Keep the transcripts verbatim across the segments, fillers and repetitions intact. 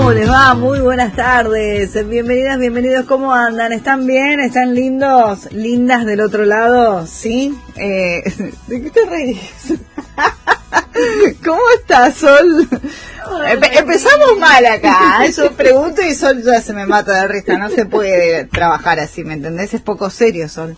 ¿Cómo les va? Muy buenas tardes. Bienvenidas, bienvenidos. ¿Cómo andan? ¿Están bien? ¿Están lindos? ¿Lindas del otro lado? ¿Sí? Eh, ¿De qué te reís? ¿Cómo estás, Sol? Empe- empezamos mal acá. Eso pregunto y Sol ya se me mata de risa. No se puede trabajar así, ¿me entendés? Es poco serio, Sol.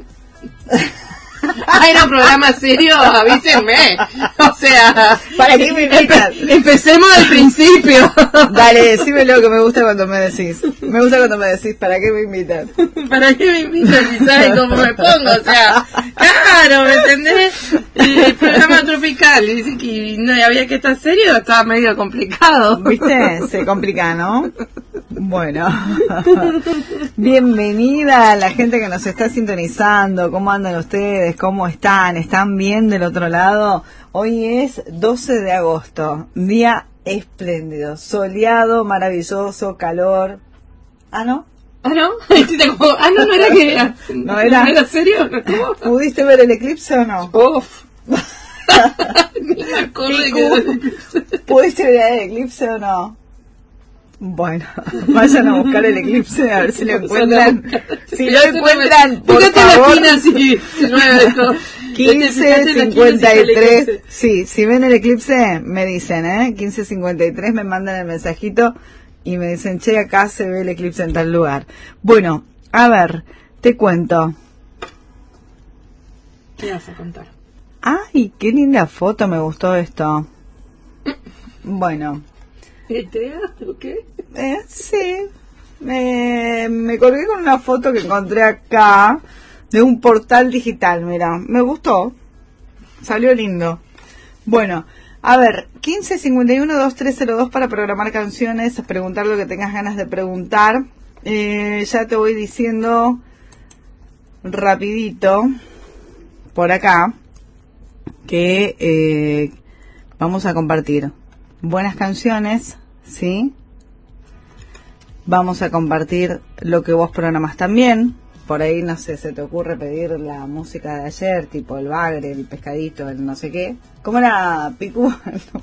Ay, no, programa serio, avísenme. O sea, ¿para qué me invitan? Empe- empecemos al principio. Dale, decime lo que me gusta cuando me decís. Me gusta cuando me decís, ¿para qué me invitan? ¿Para qué me invitan si saben cómo me pongo? O sea, claro, ¿me entendés? Y el programa tropical, y dice que no había que estar serio, estaba medio complicado. ¿Viste? Se complica, ¿no? Bueno, bienvenida a la gente que nos está sintonizando. ¿Cómo andan ustedes? ¿Cómo están? ¿Están bien del otro lado? Hoy es doce de agosto, día espléndido, soleado, maravilloso, calor. ¿Ah, no? ¿Ah, no? Ah, no, no era que era. ¿No era? ¿No era serio? ¿Cómo? ¿Pudiste ver el eclipse o no? Uf. Ni me acuerdo de que era el eclipse. ¿Pudiste ver el eclipse o no? Bueno, vayan a buscar el eclipse a ver si lo encuentran. Si lo encuentran, por favor. quince cincuenta y tres. Sí, si ven el eclipse, me dicen, ¿eh? quince cincuenta y tres, me mandan el mensajito y me dicen, che, acá se ve el eclipse en tal lugar. Bueno, a ver, te cuento. ¿Qué vas a contar? Ay, qué linda foto, me gustó esto. Bueno. ¿Etea o qué? Eh, sí, me, me colgué con una foto que encontré acá de un portal digital, mira, me gustó, salió lindo. Bueno, a ver, quince cincuenta y uno veintitrés cero dos para programar canciones, preguntar lo que tengas ganas de preguntar. Eh, ya te voy diciendo rapidito por acá que eh, vamos a compartir buenas canciones, ¿sí? Vamos a compartir lo que vos programás también. Por ahí, no sé, se te ocurre pedir la música de ayer, tipo el bagre, el pescadito, el no sé qué. ¿Cómo era, Picu?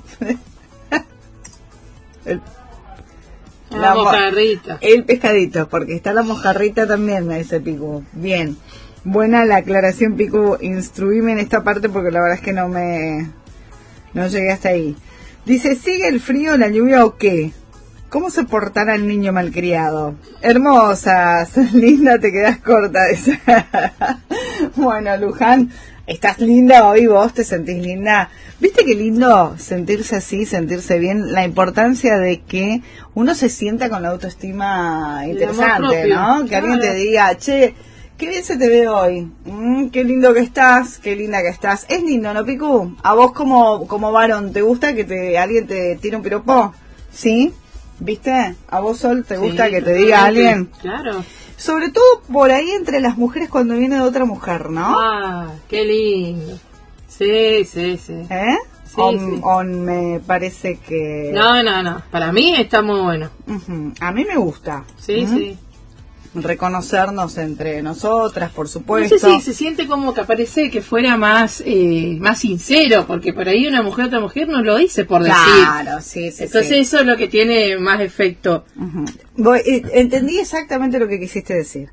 el, la mojarrita. El pescadito, porque está la mojarrita también, me dice Picu. Bien. Buena la aclaración, Picu. Instruíme en esta parte porque la verdad es que no me... no llegué hasta ahí. Dice, ¿sigue el frío, la lluvia o qué? ¿Cómo se portará el niño malcriado? Hermosas, linda, te quedas corta. Bueno, Luján, estás linda hoy vos, te sentís linda. ¿Viste qué lindo sentirse así, sentirse bien? La importancia de que uno se sienta con la autoestima interesante, ¿no? Que claro. Alguien te diga, che, qué bien se te ve hoy, mm, qué lindo que estás, qué linda que estás. Es lindo, ¿no, Picu? A vos como como varón, ¿te gusta que te alguien te tire un piropo? ¿Sí? ¿Viste? ¿A vos, Sol, te gusta sí, que te diga alguien? Claro. Sobre todo por ahí entre las mujeres cuando viene de otra mujer, ¿no? Ah, qué lindo. Sí, sí, sí. ¿Eh? Sí, o, sí. o me parece que... No, no, no. Para mí está muy bueno. Uh-huh. A mí me gusta. Sí, uh-huh. sí. Reconocernos entre nosotras, por supuesto. No sé si se siente como que parece que fuera más eh, más sincero, porque por ahí una mujer otra mujer no lo dice por decir. Claro, sí, sí. Entonces sí. Eso es lo que tiene más efecto. Uh-huh. Voy, eh, entendí exactamente lo que quisiste decir.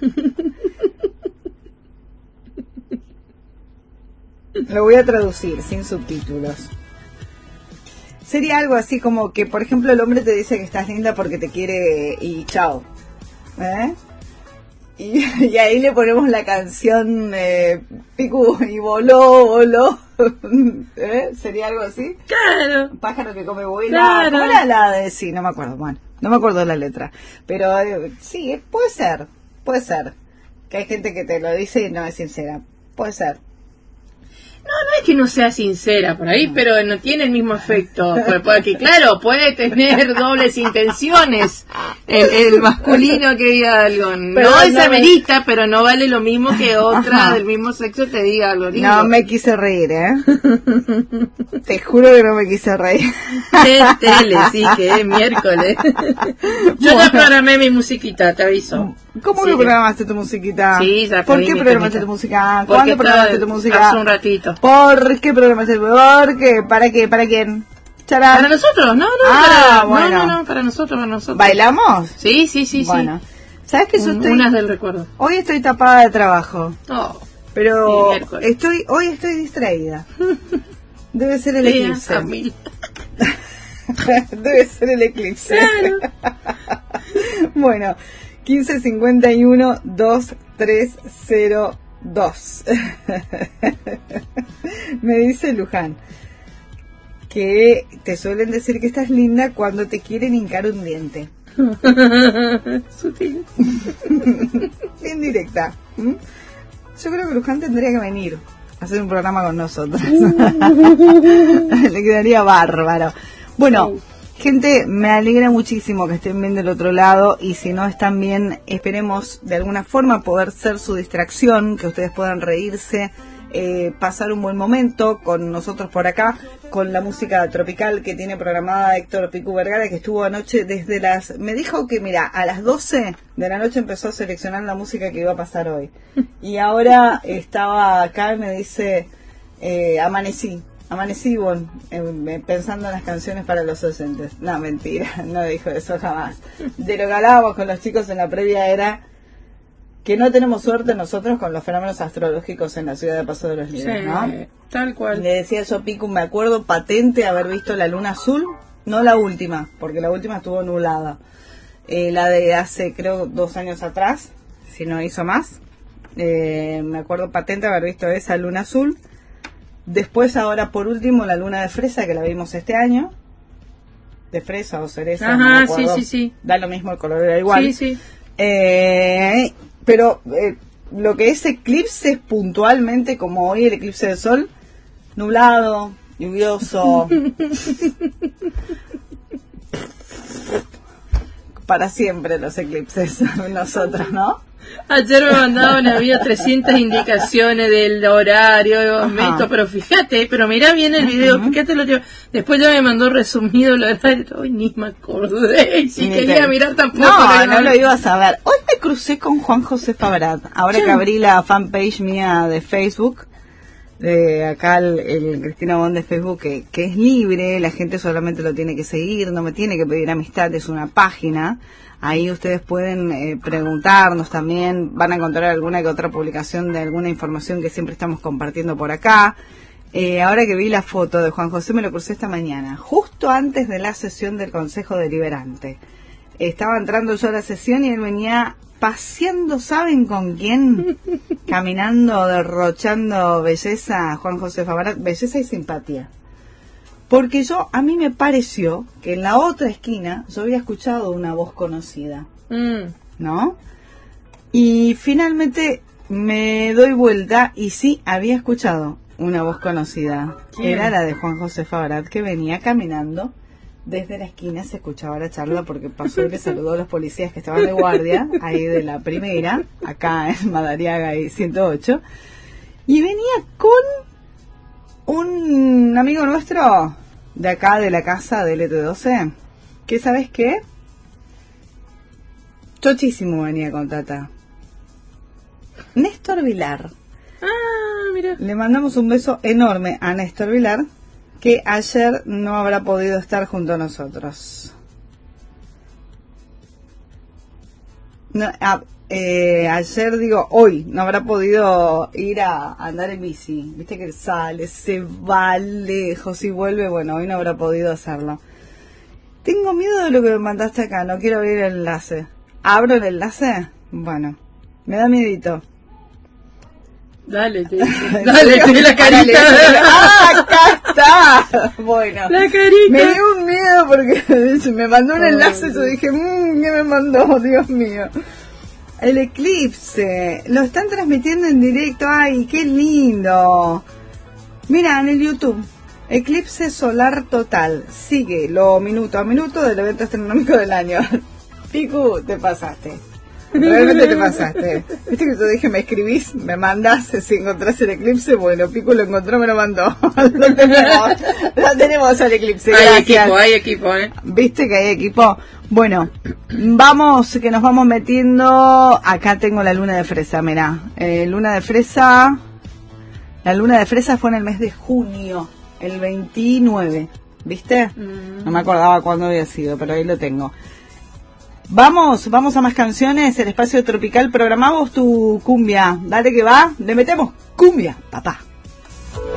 Lo voy a traducir sin subtítulos. Sería algo así como que, por ejemplo, el hombre te dice que estás linda porque te quiere y chao. ¿Eh? Y, y ahí le ponemos la canción eh, Picu y voló, voló. ¿Eh? ¿Sería algo así? Claro. Un pájaro que come vuela. Claro. ¿Cómo era la de...? Sí, no me acuerdo. Bueno, no me acuerdo de la letra. Pero eh, sí, puede ser. Puede ser. Que hay gente que te lo dice y no es sincera. Puede ser. No, no es que no sea sincera por ahí, pero no tiene el mismo efecto. Porque, claro, puede tener dobles intenciones el, el masculino que diga algo. Pero no es amerita, me... pero no vale lo mismo que otra Ajá. del mismo sexo te diga algo lindo. No me quise reír, ¿eh? Te juro que no me quise reír. Qué tele, sí, que es miércoles. Yo ya programé mi musiquita, te aviso. ¿Cómo sí, que programaste tu musiquita? Sí, ya ¿Por qué programaste tu música? ¿Cuándo programaste tu música? Hace un ratito. ¿Por qué programaste? ¿Por qué? ¿Para qué? ¿Para quién? Charán. Para nosotros, no, no, ah, para, bueno. no, no, no, para nosotros, para nosotros. ¿Bailamos? Sí, sí, sí, bueno. sí. ¿Sabes que yo Un, estoy... Unas del recuerdo. Hoy estoy tapada de trabajo. Oh, pero estoy hoy estoy distraída. Debe ser el eclipse. Debe ser el eclipse. Claro. Bueno, quince cincuenta y uno dos tres cero dos. Me dice Luján que te suelen decir que estás linda cuando te quieren hincar un diente. Sutil. Bien directa. ¿Mm? Yo creo que Luján tendría que venir a hacer un programa con nosotros. Le quedaría bárbaro. Bueno, gente, me alegra muchísimo que estén bien del otro lado, y si no están bien, esperemos de alguna forma poder ser su distracción, que ustedes puedan reírse, eh, pasar un buen momento con nosotros por acá, con la música tropical que tiene programada Héctor Picu Vergara, que estuvo anoche desde las... Me dijo que, mira, a las doce de la noche empezó a seleccionar la música que iba a pasar hoy. Y ahora estaba acá y me dice, eh, amanecí. Amanecí, bueno, eh, pensando en las canciones para los docentes. No, mentira, no dijo eso jamás. De lo que hablábamos con los chicos en la previa era que no tenemos suerte nosotros con los fenómenos astrológicos en la ciudad de Paso de los Libres, sí, ¿no? Tal cual. Le decía yo, Picu, me acuerdo patente haber visto la luna azul, no la última, porque la última estuvo nublada. Eh, la de hace, creo, dos años atrás, si no hizo más. Eh, me acuerdo patente haber visto esa luna azul. Después, ahora por último, la luna de fresa, que la vimos este año. De fresa o cereza. Ajá, no sí, sí, sí. Da lo mismo, el color era igual. Sí, sí. Eh, pero eh, lo que es eclipses puntualmente, como hoy el eclipse de sol, nublado, lluvioso. Para siempre los eclipses, nosotros, ¿no? Ayer me mandaban, había trescientas indicaciones del horario, esto, pero fíjate, pero mirá bien el video, uh-huh. Fíjate lo que... Después ya me mandó resumido el horario, hoy ni me acordé, y si ni quería te... mirar tampoco. No, no lo iba a saber. Hoy me crucé con Juan José Fabrat, ahora ¿sí? Que abrí la fanpage mía de Facebook, de acá el, el Cristina Bond de Facebook, que, que es libre, la gente solamente lo tiene que seguir, no me tiene que pedir amistad, es una página. Ahí ustedes pueden eh, preguntarnos también, van a encontrar alguna que otra publicación de alguna información que siempre estamos compartiendo por acá. Eh, ahora que vi la foto de Juan José, me lo crucé esta mañana, justo antes de la sesión del Consejo Deliberante. Estaba entrando yo a la sesión y él venía paseando, ¿saben con quién? Caminando, derrochando belleza, Juan José Fabrat, belleza y simpatía. Porque yo, a mí me pareció que en la otra esquina yo había escuchado una voz conocida, mm. ¿no? Y finalmente me doy vuelta y sí, había escuchado una voz conocida. ¿Quién? Era la de Juan José Fabrat, que venía caminando desde la esquina, se escuchaba la charla porque pasó y le saludó a los policías que estaban de guardia, ahí de la primera, acá en Madariaga y ciento ocho, y venía con un amigo nuestro de acá de la casa del E T doce, que ¿sabes qué? Chochísimo venía con Tata. Néstor Vilar. Ah, mira. Le mandamos un beso enorme a Néstor Vilar, que ayer no habrá podido estar junto a nosotros. No, a, eh, ayer digo, hoy no habrá podido ir a, a andar en bici. Viste que sale, se va lejos y vuelve. Bueno, hoy no habrá podido hacerlo. Tengo miedo de lo que me mandaste acá, no quiero abrir el enlace. ¿Abro el enlace? Bueno, me da miedito. Dale, te dale, te la carita. ¡Ah, acá está! Bueno, la carita. Me dio un miedo porque me mandó un enlace y yo dije, mmm, ¿qué me mandó? Dios mío. El eclipse, lo están transmitiendo en directo. ¡Ay, qué lindo! Mira, en el YouTube, eclipse solar total. Sigue lo minuto a minuto del evento astronómico del año. Picu, te pasaste. Realmente te pasaste. Viste que yo dije, me escribís, me mandás si encontrás el eclipse. Bueno, Picu lo encontró, me lo mandó. Lo tenemos, lo tenemos al eclipse. Hay Gracias. equipo, hay equipo, ¿eh? Viste que hay equipo. Bueno, vamos, que nos vamos metiendo. Acá tengo la luna de fresa, mirá. Eh, luna de fresa. La luna de fresa fue en el mes de junio, el veintinueve. ¿Viste? Mm. No me acordaba cuándo había sido, pero ahí lo tengo. Vamos, vamos a más canciones. El espacio tropical. Programamos tu cumbia. Dale que va. Le metemos cumbia, papá.